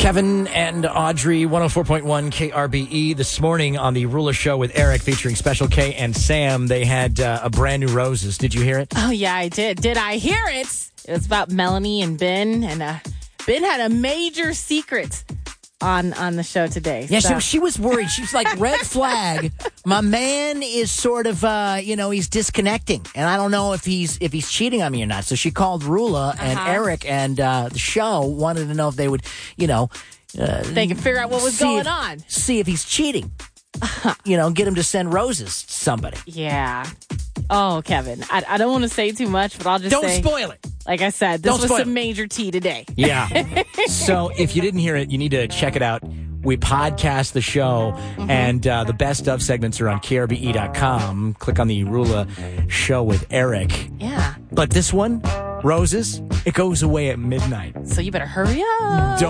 Kevin and Audrey, 104.1 KRBE. This morning on the Rula Show with Eric featuring Special K and Sam, they had a brand new Roses. Did you hear it? Oh, yeah, I did. Did I hear it? It was about Melanie and Ben, and Ben had a major secret on the show today. Yeah, so she was worried. She was like, red flag. My man is sort of, he's disconnecting. And I don't know if he's cheating on me or not. So she called Rula and Eric and the show wanted to know if they would, they could figure out what was going on. See if he's cheating. Get him to send roses to somebody. Yeah. Oh, Kevin, I don't want to say too much, but I'll just say. Don't spoil it. Like I said, this was some major tea today. Yeah. So if you didn't hear it, you need to check it out. We podcast the show, and the best of segments are on krbe.com. Click on the Rula Show with Eric. Yeah. But this one, Roses, it goes away at midnight. So you better hurry up.